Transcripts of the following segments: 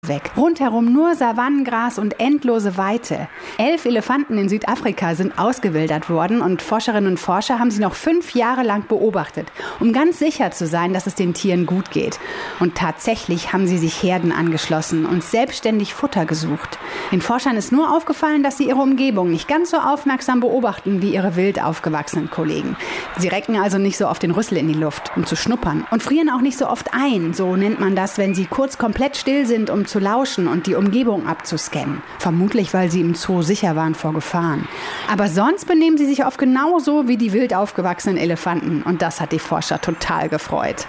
weg. Rundherum nur Savannengras und endlose Weite. 11 Elefanten in Südafrika sind ausgewildert worden und Forscherinnen und Forscher haben sie noch 5 Jahre lang beobachtet, um ganz sicher zu sein, dass es den Tieren gut geht. Und tatsächlich haben sie sich Herden angeschlossen und selbstständig Futter gesucht. Den Forschern ist nur aufgefallen, dass sie ihre Umgebung nicht ganz so aufmerksam beobachten wie ihre wild aufgewachsenen Kollegen. Sie recken also nicht so oft den Rüssel in die Luft, um zu schnuppern, und frieren auch nicht so oft ein. So nennt man das, wenn sie kurz komplett still sind, um zu lauschen und die Umgebung abzuscannen. Vermutlich, weil sie im Zoo sicher waren vor Gefahren. Aber sonst benehmen sie sich oft genauso wie die wild aufgewachsenen Elefanten. Und das hat die Forscher total gefreut.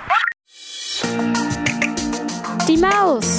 Die Maus.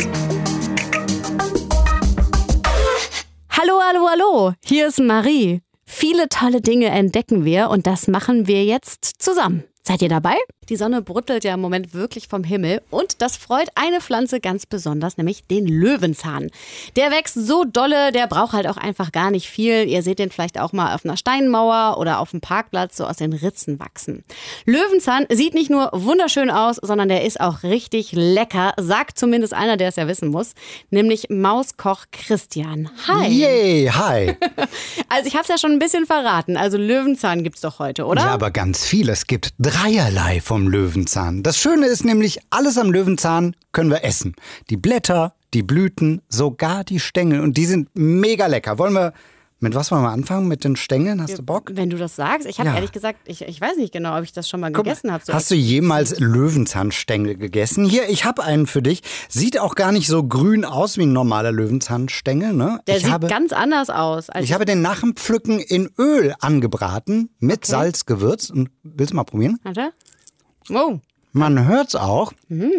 Hallo, hallo, hallo. Hier ist Marie. Viele tolle Dinge entdecken wir und das machen wir jetzt zusammen. Seid ihr dabei? Die Sonne brüttelt ja im Moment wirklich vom Himmel und das freut eine Pflanze ganz besonders, nämlich den Löwenzahn. Der wächst so dolle, der braucht halt auch einfach gar nicht viel. Ihr seht den vielleicht auch mal auf einer Steinmauer oder auf dem Parkplatz so aus den Ritzen wachsen. Löwenzahn sieht nicht nur wunderschön aus, sondern der ist auch richtig lecker, sagt zumindest einer, der es ja wissen muss, nämlich Mauskoch Christian. Hi! Yay, hi! Also ich habe es ja schon ein bisschen verraten, also Löwenzahn gibt's doch heute, oder? Ja, aber ganz viel. Es gibt dreierlei vom Löwenzahn. Das Schöne ist nämlich, alles am Löwenzahn können wir essen. Die Blätter, die Blüten, sogar die Stängel. Und die sind mega lecker. Mit was wollen wir anfangen? Mit den Stängeln? Hast du Bock? Wenn du das sagst. Ich habe ehrlich gesagt, ich weiß nicht genau, ob ich das schon mal gegessen habe. Hast du jemals Löwenzahnstängel gegessen? Hier, ich habe einen für dich. Sieht auch gar nicht so grün aus wie ein normaler Löwenzahnstängel. Ne? Der sieht ganz anders aus. Ich habe den nach dem Pflücken in Öl angebraten, mit Salz gewürzt. Und willst du mal probieren? Warte. Oh. Man hört's auch.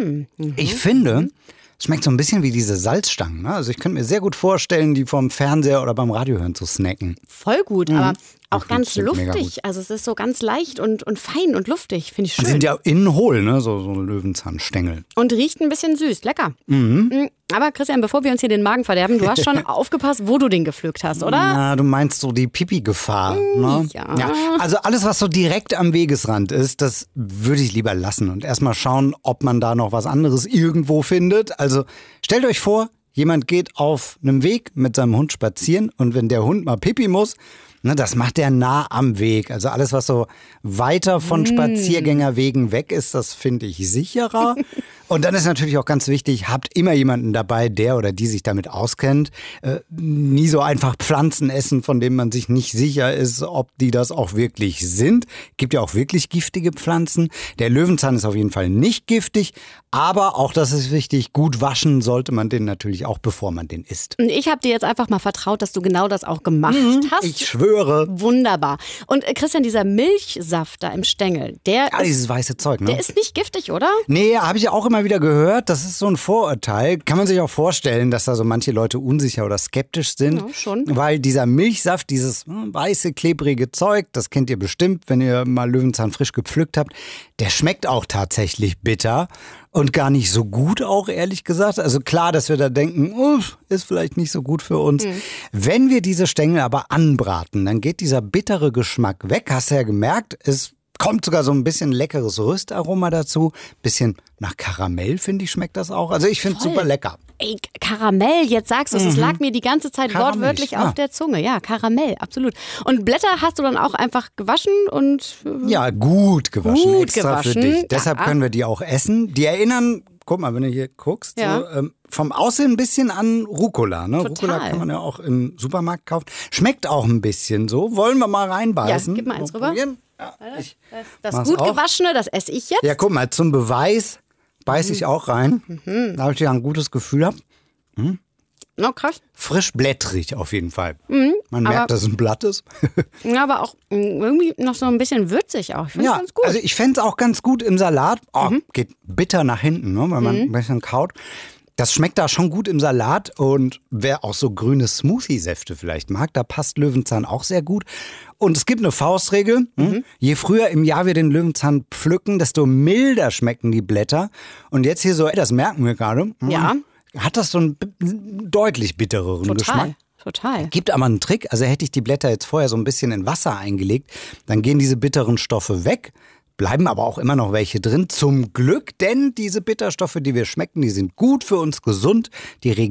Ich finde, es schmeckt so ein bisschen wie diese Salzstangen. Ne? Also ich könnte mir sehr gut vorstellen, die vom Fernseher oder beim Radio hören zu snacken. Voll gut, aber auch ganz luftig. Also es ist so ganz leicht und fein und luftig, finde ich schön. Die sind ja innen hohl, ne? So Löwenzahnstängel. Und riecht ein bisschen süß, lecker. Aber Christian, bevor wir uns hier den Magen verderben, du hast schon aufgepasst, wo du den gepflückt hast, oder? Na, du meinst so die Pipi-Gefahr. Ne? Ja. Also alles, was so direkt am Wegesrand ist, das würde ich lieber lassen und erstmal schauen, ob man da noch was anderes irgendwo findet. Also stellt euch vor, jemand geht auf einem Weg mit seinem Hund spazieren und wenn der Hund mal Pipi muss, ne, das macht er nah am Weg. Also alles, was so weiter von Spaziergängerwegen weg ist, das finde ich sicherer. Und dann ist natürlich auch ganz wichtig, habt immer jemanden dabei, der oder die sich damit auskennt. Nie so einfach Pflanzen essen, von denen man sich nicht sicher ist, ob die das auch wirklich sind. Gibt ja auch wirklich giftige Pflanzen. Der Löwenzahn ist auf jeden Fall nicht giftig, aber auch das ist wichtig, gut waschen sollte man den natürlich auch, bevor man den isst. Und ich habe dir jetzt einfach mal vertraut, dass du genau das auch gemacht hast. Ich schwöre. Wunderbar. Und Christian, dieser Milchsaft da im Stängel, der dieses weiße Zeug, ne? Der ist nicht giftig, oder? Nee, habe ich auch immer wieder gehört. Das ist so ein Vorurteil. Kann man sich auch vorstellen, dass da so manche Leute unsicher oder skeptisch sind. Ja, schon. Weil dieser Milchsaft, dieses weiße, klebrige Zeug, das kennt ihr bestimmt, wenn ihr mal Löwenzahn frisch gepflückt habt, der schmeckt auch tatsächlich bitter. Und gar nicht so gut auch, ehrlich gesagt. Also klar, dass wir da denken, ist vielleicht nicht so gut für uns. Wenn wir diese Stängel aber anbraten, dann geht dieser bittere Geschmack weg. Hast du ja gemerkt, es kommt sogar so ein bisschen leckeres Röstaroma dazu. Bisschen nach Karamell, finde ich, schmeckt das auch. Also ich finde es super lecker. Ey, Karamell, jetzt sagst du es. Es lag mir die ganze Zeit Karamell, wortwörtlich auf der Zunge. Ja, Karamell, absolut. Und Blätter hast du dann auch einfach gewaschen und... Ja, gut gewaschen, Gut extra gewaschen. für dich. Deshalb Ja. können wir die auch essen. Die erinnern, guck mal, wenn du hier guckst, Ja. so, vom Aussehen ein bisschen an Rucola. Ne? Total. Rucola kann man ja auch im Supermarkt kaufen. Schmeckt auch ein bisschen so. Wollen wir mal reinbeißen? Ja, gib mal eins rüber. Probieren? Ja, Das mach's gut auch. gewaschene, das esse ich jetzt. Ja, guck mal, zum Beweis beiß ich auch rein. Da habe ich ja ein gutes Gefühl gehabt. Oh, krass. Frisch blättrig auf jeden Fall. Man aber- merkt, dass es ein Blatt ist. Ja, aber auch irgendwie noch so ein bisschen würzig auch. Ich finde es Ja, ganz gut. also ich fände es auch ganz gut im Salat. Geht bitter nach hinten, ne, wenn man ein bisschen kaut. Das schmeckt da schon gut im Salat und wer auch so grüne Smoothie-Säfte vielleicht mag, da passt Löwenzahn auch sehr gut. Und es gibt eine Faustregel. Je früher im Jahr wir den Löwenzahn pflücken, desto milder schmecken die Blätter. Und jetzt hier so, das merken wir gerade. Ja. Hat das so einen deutlich bittereren Geschmack. Total. Gibt aber einen Trick, also hätte ich die Blätter jetzt vorher so ein bisschen in Wasser eingelegt, dann gehen diese bitteren Stoffe weg, bleiben aber auch immer noch welche drin, zum Glück, denn diese Bitterstoffe, die wir schmecken, die sind gut für uns gesund, die regen